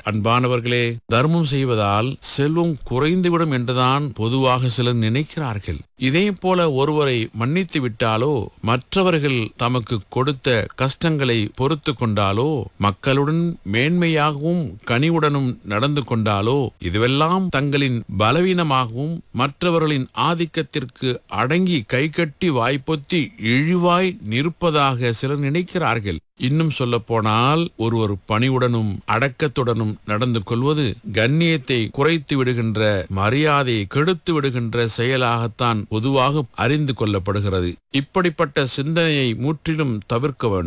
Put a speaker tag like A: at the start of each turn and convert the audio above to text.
A: அன்பானவர்களே, தர்மம் செய்வதால் செல்வம் குறைந்துவிடும் என்றுதான் பொதுவாக சிலர் நினைக்கிறார்கள். இதே போல ஒருவரை மன்னித்து விட்டாலோ, மற்றவர்கள் தமக்கு கொடுத்த கஷ்டங்களை பொறுத்து கொண்டாலோ, மக்களுடன் மேன்மையாகவும் கனிவுடனும் நடந்து கொண்டாலோ, இதுவெல்லாம் தங்களின் பலவீனமாகவும் மற்றவர்களின் ஆதிக்கத்திற்கு அடங்கி கைகட்டி வாய்ப்பொத்தி இழிவாய் நிற்பதாக சிலர் நினைக்கிறார்கள். இன்னும் சொல்ல போனால், ஒருவர் பணிவுடனும் அடக்கத்துடனும் நடந்து கொள்வது கண்ணியத்தை குறைத்து விடுகின்ற, மரியாதையை கெடுத்து விடுகின்ற செயலாகத்தான் பொதுவாக அறிந்து கொள்ளப்படுகிறது. இப்படிப்பட்ட சிந்தனையை முற்றிலும் தவிர்க்க வேண்டும்.